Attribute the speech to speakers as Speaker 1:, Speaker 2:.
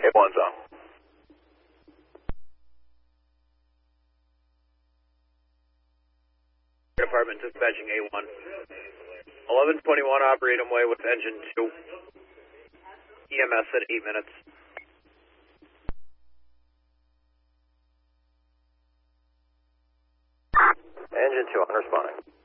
Speaker 1: A1's on.
Speaker 2: Department dispatching A1. 1121 operate way with engine 2. EMS at 8 minutes.
Speaker 1: Engine 2 on responding.